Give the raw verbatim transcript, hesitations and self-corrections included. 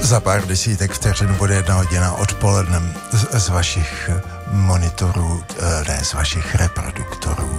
Za pár desítek vteřin bude jedna hodina odpoledne z, z vašich monitorů, ne, z vašich reproduktorů.